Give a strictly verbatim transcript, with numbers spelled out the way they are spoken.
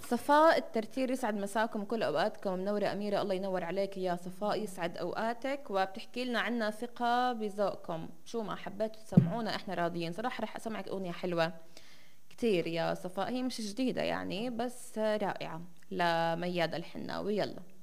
صفاء الترتير، يسعد مساكم كل اوقاتكم منوره اميره. الله ينور عليك يا صفاء، يسعد اوقاتك. وبتحكي لنا عنا ثقه بذوقكم، شو ما حبيتوا تسمعونا احنا راضيين. صراحه رح اسمعك اغنيه حلوه كتير يا صفاء، هي مش جديده يعني بس رائعه، لمياد الحناوي. يلا.